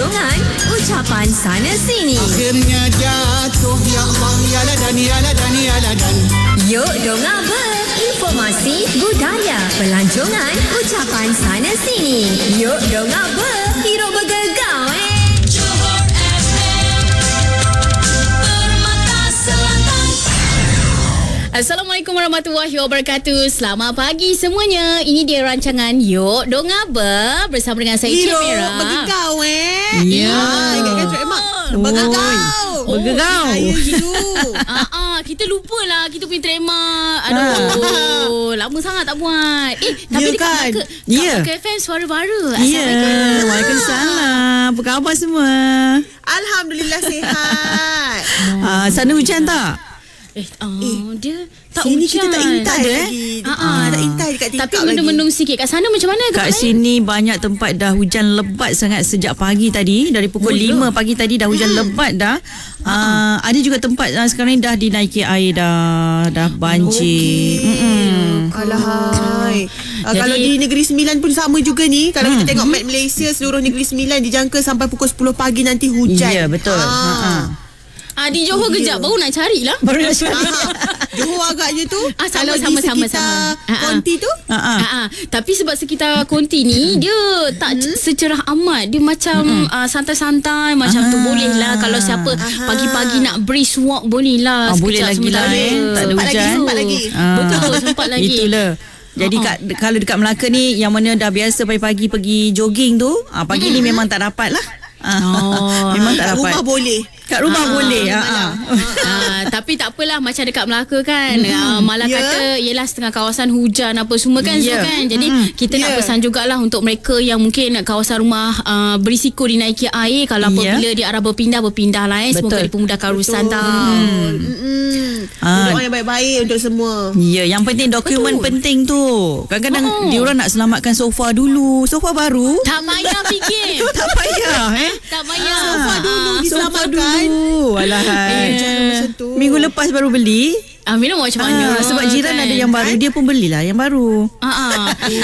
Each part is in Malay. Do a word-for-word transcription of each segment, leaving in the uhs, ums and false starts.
dorongan, ucapan sana sini. Akhirnya jatuh, ya Allah, ya ladan, ya ladan, ya ladan. Yuk Donga Ber, informasi, budaya, pelancongan, ucapan sana sini. Yuk Donga Ber, hero bergegar eh. Johor F M, Permata Selatan. Assalamualaikum warahmatullahi wabarakatuh. Selamat pagi semuanya. Ini dia rancangan Yuk Donga Ber bersama dengan saya Cik Hero Mira. bergegau eh. Ya. Ah, ingatkan Cik Emak. Bergegau. Bergegau. Saya dulu. Ah, ah, kita lupalah kita punya trademark. Aduh, lama sangat tak buat. Eh, tapi Ya dekat kan? Melaka, Ya. Melaka F M suara baru. Ya, Waalaikumsalam. Apa khabar semua? Alhamdulillah sihat. Ah, sana hujan tak? Eh, oh, dia tak Sini hujan. kita tak intai Tak ada, eh? lagi. Ah, ah. Kita tak intai dekat TikTok Tapi lagi. mendung-mendung sikit. Kat sana macam mana? Kat sini banyak tempat dah hujan lebat sangat sejak pagi tadi. Dari pukul lima pagi tadi dah hujan lebat dah. Ah, ada juga tempat ah, sekarang ni dah dinaiki air dah. Dah banjir. Mm-mm. Alahai. Uh, Jadi- kalau di Negeri Sembilan pun sama juga ni. Kalau kita tengok map Malaysia, seluruh Negeri Sembilan dijangka sampai pukul sepuluh pagi nanti hujan. Ya, betul. Ah. Ha-ha. Ah, di Johor Oh, kejap ya. baru nak carilah. Baru nak cari. Johor agaknya tu. Ah, sama, kalau sama, di sama, sekitar sama. Ah, ah. Konti tu. Ha ah. Ah, ah. Tapi sebab sekitar konti ni dia tak hmm? secerah amat. Dia macam hmm. uh, santai-santai macam tu boleh lah. Kalau siapa Aha. pagi-pagi nak brisk walk boleh lah. Ah, boleh lagi lah, sementara. eh. Tak ada Sempat lagi, hujan. sempat lagi. Ah. Betul, sempat lagi. Itulah. Jadi Oh, oh. kat, kalau dekat Melaka ni yang mana dah biasa pagi-pagi pergi jogging tu, ah, pagi ni memang tak dapat lah. Ah, Oh. memang tak Kat dapat. rumah boleh. Kat rumah Ah, boleh. Ah, ah. Ah, tapi tak apalah macam dekat Melaka kan. Ah, malah Ya. kata yelah setengah kawasan hujan apa semua kan, Ya. Zul kan. Jadi kita nak Ya. pesan jugalah untuk mereka yang mungkin kawasan rumah uh, berisiko dinaiki air. Kalau Ya. apabila di arah berpindah berpindah lah eh. Semoga Betul. dipermudahkan urusan tau. Hmm. Ah. Doa yang baik-baik untuk semua. Ya, yang penting dokumen Betul. penting tu. Kadang-kadang Oh. dia orang nak selamatkan sofa dulu. Sofa baru. Tak payah fikir. Tak payah eh. Tak payah. Sofa dulu Sofa diselamatkan. dulu. Alahai. Jangan macam tu. Minggu lepas baru beli. Ah, Mira mau macam mana? Ah, sebab jiran kan? ada yang baru, dia pun belilah yang baru. Ah, ah.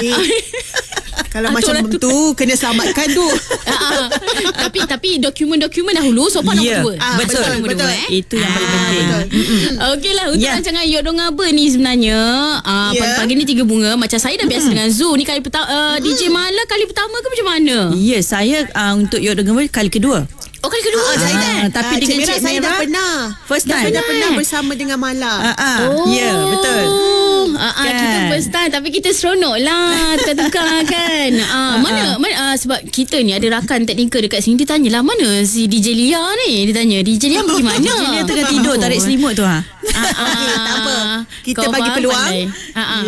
Kalau Ah, macam tu lah tu kena selamatkan tu. Ah, ah. Tapi tapi dokumen-dokumen dahulu sopan Ya, nombor dua. Ah, betul. Sopan nombor betul. dua, eh. Itu yang paling Ah, penting. betul. Okeylah untuk Ya. rancangan Yuk Donga Ber ni sebenarnya uh, Ya. pagi-pagi ni tiga bunga. Macam saya dah biasa dengan Zoo ni kali pertama uh, D J Mala kali pertama ke macam mana? Ya, saya uh, untuk Yuk Dengar kali kedua. Oh kali kedua Ah, je saya kan? dah. tapi Ah, dengan Cik Mira, Cik saya dah Mira, pernah. first Dah time. pernah, pernah eh? bersama dengan Mala. Ah, ah. Oh. Ya, betul. Ah, ah, Kan? kita first time tapi kita seronok lah tukar-tukar kan. Ah, mana, mana ah, sebab kita ni ada rakan teknikal dekat sini, dia tanyalah mana si D J Lia ni. Dia tanya D J Lia pergi mana? Dia tengah tidur tarik selimut tu ha. Ah, ah, Okey, tak apa. Kita Kau bagi faham, peluang. pandai. Ah, ah.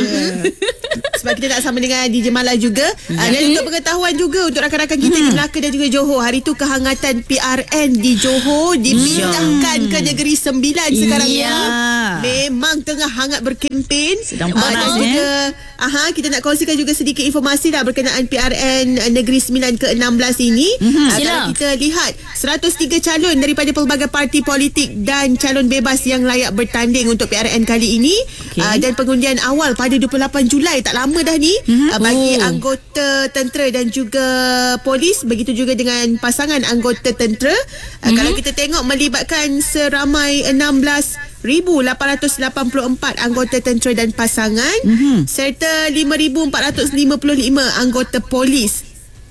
Sebab kita nak sama dengan D J Mala juga. Ya. Uh, dan untuk pengetahuan juga untuk rakan-rakan kita Hmm. di Melaka dan juga Johor. Hari tu kehangatan P R N di Johor dipindahkan ke Negeri Sembilan sekarang ni. Ya. Memang tengah hangat berkempen. Sedang Ah, panas, dan eh. juga, aha, kita nak kongsikan juga sedikit informasi lah berkenaan P R N uh, Negeri Sembilan ke enam belas ini. Mhm. Ah, Sila. kalau kita lihat seratus tiga calon daripada pelbagai parti politik dan calon bebas yang layak bertanding untuk P R N kali ini. Okey. Ah, dan pengundian awal pada dua puluh lapan Julai, tak lama dah ni. Mhm. Uh, bagi Oh. anggota tentera dan juga polis, begitu juga dengan pasangan anggota tentera. Uh, Kalau kita tengok melibatkan seramai enam belas ribu lapan ratus lapan puluh empat anggota tentera dan pasangan, Mhm. serta lima ribu empat ratus lima puluh lima anggota polis.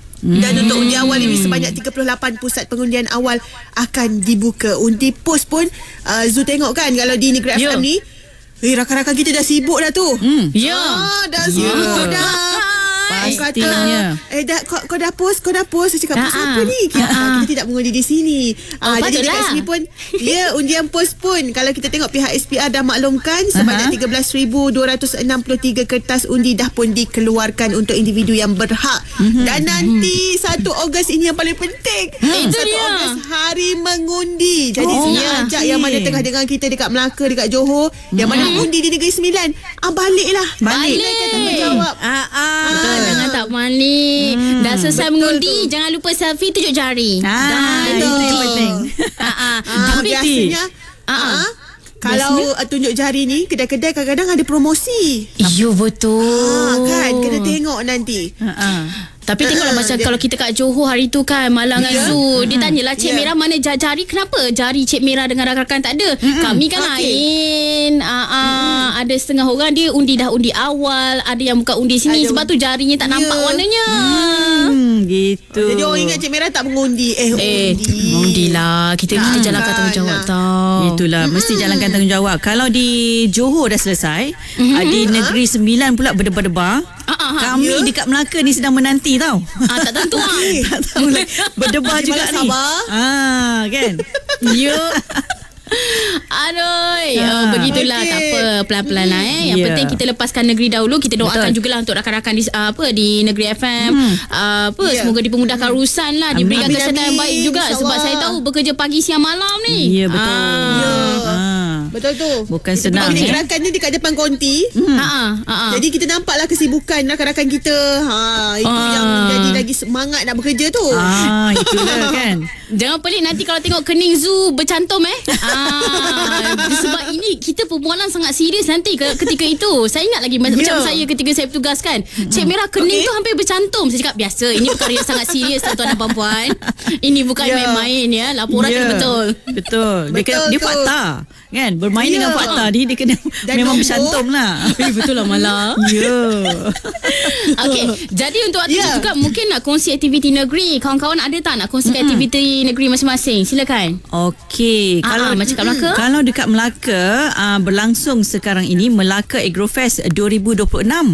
Dan untuk undi awal ini sebanyak tiga puluh lapan pusat pengundian awal akan dibuka. Undi pos pun uh, Zu tengok kan kalau di Negeri Ya. F M ni, eh rakan-rakan kita dah sibuk dah tu. Hmm. Ya. Ah, dah sibuk dah. Pastinya. Kata, eh dah, kau, kau dah post, kau dah post. Saya cakap, post Ah, apa ni? Kita, ah, ah. kita tidak mengundi di sini. Oh, Ah, jadi dekat patutlah. sini pun, ya, undian post pun. Kalau kita tengok pihak S P R dah maklumkan, sebanyak Aha. tiga belas ribu dua ratus enam puluh tiga kertas undi dah pun dikeluarkan untuk individu yang berhak. Dan nanti satu Ogos ini yang paling penting. Itu satu dia. Ogos hari mengundi. Jadi Oh, saya nak ya. ajak yang mana tengah dengar kita dekat Melaka, dekat Johor, yang mana undi di Negeri Sembilan, ah, baliklah. Balik. Tunaikan tanggungjawab. Ah ah. Betul, jangan tak balik. Hmm, Dah selesai betul mengundi, tu. jangan lupa selfie tunjuk jari. Ah, Dah, itu itu. yang penting. Ah, ah. Ah, Tapi biasanya Ah, ah. ah, kalau uh, tunjuk jari ni, kedai-kedai kadang-kadang ada promosi. Ya betul. Ah, kan kena tengok nanti. Ah ah. Tapi tengoklah Ah, macam dia- kalau kita kat Johor hari tu kan, Malang dengan Ya. Zoo, dia tanyalah Cik Ya. Merah mana jar- jari, kenapa jari Cik Merah dengan rakan-rakan tak ada? Kami kan Okey. lain. Ah, ah, ada setengah orang dia undi dah undi awal, ada yang bukan undi sini Ada- sebab tu jarinya tak nampak Ya. warnanya. Hmm, gitu. Jadi orang ingat Cik Merah tak mengundi. Eh, Eh, undi. undi lah. Kita kita jalankan tanggungjawab tau. Itulah mesti jalankan tanggungjawab. Kalau di Johor dah selesai, mm-hmm. di Negeri Sembilan pula berdebar-debar. Ah, ah, ah. Kami Ya. dekat Melaka ni sedang menanti tau. Ah, tak tentu ah. Tak tahu lah. Berdebar Masih juga malas ni. sabar. Ah, kan? Ya. Aduh, oh, begitulah. Okey. Tak apa, pelan-pelan lah eh. Yang Ya. penting kita lepaskan negeri dahulu. Kita doakan Betul. jugalah untuk rakan-rakan di uh, apa di Negeri F M. Hmm. Uh, apa Ya. semoga dipermudahkan urusan lah, diberikan Amin, kesihatan yang amin. baik juga sebab InsyaAllah. saya tahu bekerja pagi siang malam ni. Ya, betul. Ah. Ya. Ah. Betul tu. Bukan Kita senang, pergi eh. gerakan ni dekat depan konti. Ha ah, ha ah. Jadi kita nampaklah kesibukan rakan-rakan kita. Ha, itu Ah. yang jadi lagi semangat nak bekerja tu. Ah, itulah kan. Jangan pelik nanti kalau tengok kening Zoo bercantum eh. Ah, sebab ini kita perbualan sangat serius nanti ke- ketika itu. Saya ingat lagi macam Ya. saya ketika saya bertugas kan. Cik Merah kening Okey. tu hampir bercantum. Saya cakap biasa. Ini perkara yang sangat serius tuan-tuan dan puan-puan. Ini bukan Ya. main-main ya. Laporan Ya. kena betul. Betul. Dia, kena, Betul dia tu. fakta. Kan? Bermain Ya. dengan fakta ni dia kena Dan memang nombor. bercantum lah. Eh, betul lah malah. Ya. Okey, jadi untuk waktu Ya. tu juga mungkin nak kongsi aktiviti negeri. Kawan-kawan ada tak nak kongsikan Mm-mm. aktiviti negeri masing-masing? Silakan. Okey, Ah, kalau ah, macam kat Melaka? Kalau dekat Melaka uh, berlangsung sekarang ini Melaka Agrofest dua ribu dua puluh enam.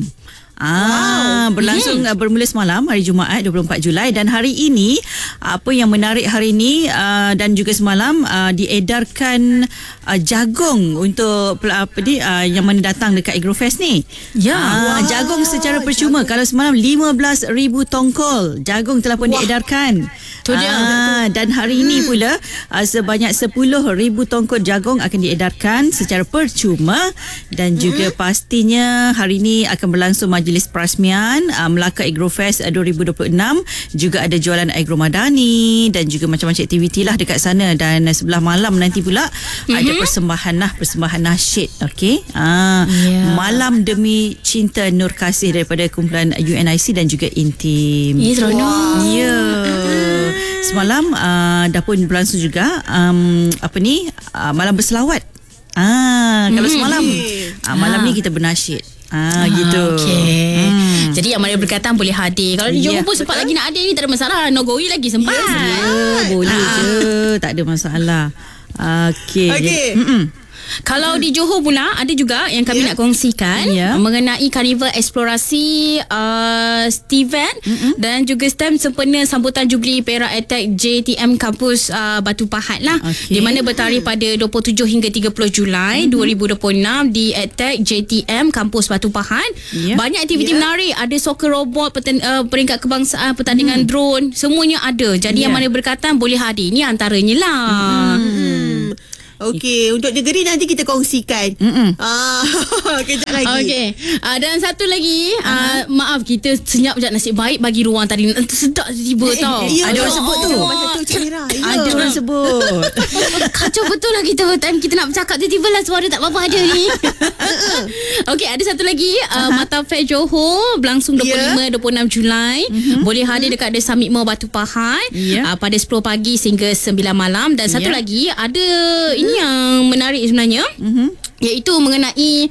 Ah, wow. Berlangsung hmm. bermula semalam hari Jumaat dua puluh empat Julai dan hari ini apa yang menarik hari ini uh, dan juga semalam uh, diedarkan uh, jagung untuk apa ni uh, yang mana datang dekat Agrofest ni. Ya. Ah, Wow. jagung secara percuma. Jagung. Kalau semalam lima belas ribu tongkol jagung telah pun Wah. diedarkan. Tu dia. Ah, dan hari ini pula uh, sebanyak sepuluh ribu tongkol jagung akan diedarkan secara percuma dan juga pastinya hari ini akan berlangsung majlis perasmian uh, Melaka Agrofest uh, dua ribu dua puluh enam. Juga ada jualan agro madani dan juga macam-macam aktiviti lah dekat sana dan uh, sebelah malam nanti pula mm-hmm. ada persembahan lah, persembahan nasyid. Okey. Ah, Ya. Malam Demi Cinta Nur Kasih daripada kumpulan U N I C dan juga Intim. Ya, seronok. Ya. Semalam uh, dah pun berlangsung juga um, apa ni uh, malam berselawat. Ah, kalau semalam uh, malam ni kita bernasyid. Ah, gitu. Okey. Hmm. Jadi yang mana berkaitan boleh hadir. Kalau di Johor Ya, pun sempat lagi nak hadir ni tak ada masalah. No going lagi sempat. Ya, boleh je, tak ada masalah. Okey. Okey. Mm-mm. Kalau di Johor pula ada juga yang kami Ya. nak kongsikan Ya. mengenai karnival eksplorasi uh, Steven dan juga stem sempena sambutan Jubli Perak Attack J T M kampus uh, Batu Pahat lah. Okey. Di mana bertarikh pada dua puluh tujuh hingga tiga puluh Julai dua ribu dua puluh enam di Attack J T M kampus Batu Pahat. Ya. Banyak aktiviti Ya. menarik, ada soccer robot, peten, uh, peringkat kebangsaan, pertandingan drone, semuanya ada. Jadi Ya. yang mana berkaitan boleh hadir. Ini antaranya lah. Hmm. Okey, untuk negeri nanti kita kongsikan. Mm-mm. Ah, kejap lagi. Okey. Uh, dan satu lagi, uh, maaf kita senyap sekejap, nasib baik bagi ruang tadi. Sedap tiba-tiba tau. Ya, Ada ya orang sebut tu. Allah, Masa tu Cik Merah. Ya. Ada orang sebut. Kacau betul lah kita time kita nak bercakap tiba-tiba lah suara tak apa-apa ada ni. Okey, ada satu lagi uh, Mata Fair Johor berlangsung dua puluh lima dua puluh enam Julai. Boleh hadir dekat ada Summit Mall Batu Pahat Ya. uh, pada sepuluh pagi sehingga sembilan malam dan satu Ya. lagi ada ini yang menarik sebenarnya. Iaitu mengenai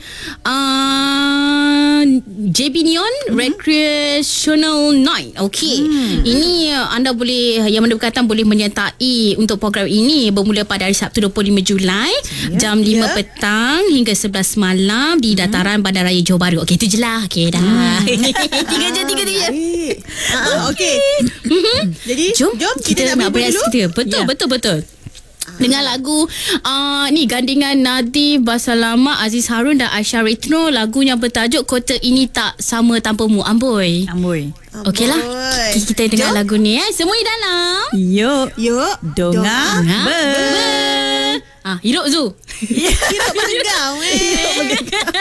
uh, J B Neon mm-hmm. Recreational Night. Okey. Hmm. Ini uh, anda boleh yang mana berkaitan boleh menyertai untuk program ini bermula pada hari Sabtu dua puluh lima Julai yeah. jam lima Yeah. petang hingga sebelas malam di dataran mm. Bandaraya Johor Bahru. Okey, itu je lah. Okey dah. Mm. tiga je, tiga je. Baik. Ah, okey. Jadi, Jom, jom kita, kita, nak nak beres dulu. kita. Betul, Ya. betul, betul. Dengan lagu uh, ni gandingan Nadif Basalama, Aziz Harun dan Aisyah Retno, lagu yang bertajuk Kota Ini Tak Sama Tanpamu. Amboi. Amboi. Okeylah. Amboi. Kita dengar Jom. lagu ni eh. Semua di dalam. Yuk. Yuk. Donga Ha? ber. Ah, hidup Zu. Hidup bergau eh.